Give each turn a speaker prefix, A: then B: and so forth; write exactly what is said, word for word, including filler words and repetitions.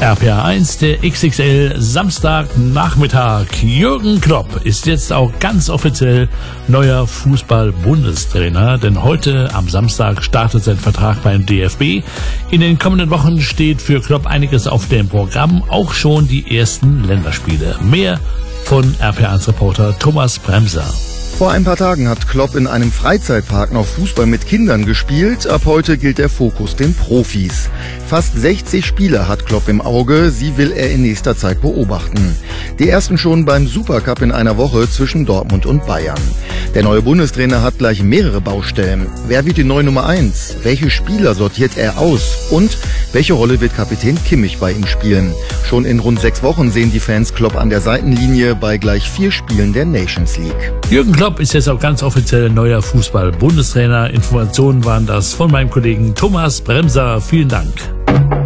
A: R P R eins, der X X L Samstagnachmittag. Jürgen Klopp ist jetzt auch ganz offiziell neuer Fußball-Bundestrainer, denn heute am Samstag startet sein Vertrag beim D F B. In den kommenden Wochen steht für Klopp einiges auf dem Programm, auch schon die ersten Länderspiele. Mehr von R P R eins Reporter Thomas Bremser.
B: Vor ein paar Tagen hat Klopp in einem Freizeitpark noch Fußball mit Kindern gespielt. Ab heute gilt der Fokus den Profis. Fast sechzig Spieler hat Klopp im Auge. Sie will er in nächster Zeit beobachten. Die ersten schon beim Supercup in einer Woche zwischen Dortmund und Bayern. Der neue Bundestrainer hat gleich mehrere Baustellen. Wer wird die neue Nummer eins? Welche Spieler sortiert er aus? Und welche Rolle wird Kapitän Kimmich bei ihm spielen? Schon in rund sechs Wochen sehen die Fans Klopp an der Seitenlinie bei gleich vier Spielen der Nations League.
A: Jürgen Klopp ist jetzt auch ganz offiziell neuer Fußball-Bundestrainer. Informationen waren das von meinem Kollegen Thomas Bremser. Vielen Dank.